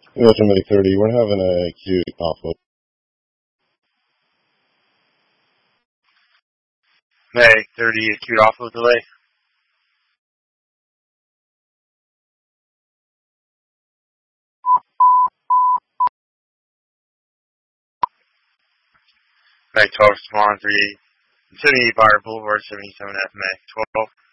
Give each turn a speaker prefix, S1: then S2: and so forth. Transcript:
S1: Ocean May 30, we're having a acute offload.
S2: May 30, acute offload delay. May 12, Swan 38, 78 Bar Boulevard, 77 F, May 12.